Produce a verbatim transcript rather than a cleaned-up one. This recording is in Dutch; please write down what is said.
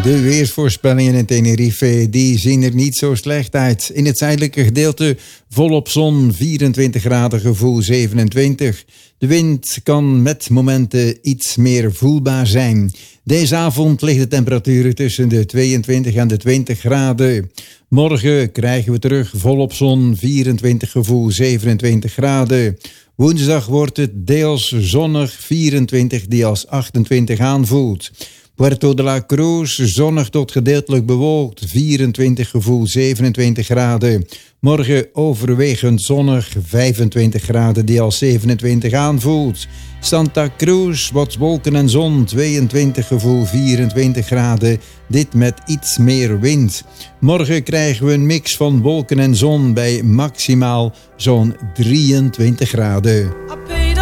De weersvoorspellingen in Tenerife die zien er niet zo slecht uit. In het zuidelijke gedeelte volop zon, vierentwintig graden, gevoel zevenentwintig. De wind kan met momenten iets meer voelbaar zijn. Deze avond ligt de temperatuur tussen de tweeëntwintig en de twintig graden. Morgen krijgen we terug volop zon, vierentwintig, gevoel zevenentwintig graden. Woensdag wordt het deels zonnig, vierentwintig, die als achtentwintig aanvoelt. Puerto de la Cruz, zonnig tot gedeeltelijk bewolkt, vierentwintig, gevoel zevenentwintig graden. Morgen overwegend zonnig, vijfentwintig graden, die als zevenentwintig aanvoelt. Santa Cruz, wat wolken en zon, tweeëntwintig, gevoel vierentwintig graden, dit met iets meer wind. Morgen krijgen we een mix van wolken en zon bij maximaal zo'n drieëntwintig graden.